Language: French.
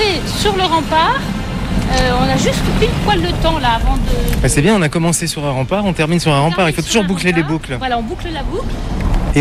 fait sur le rempart. On a juste pile poil le temps là avant de... C'est bien, on a commencé sur un rempart, on termine sur un rempart. Il faut toujours boucler les boucles. Voilà, on boucle la boucle.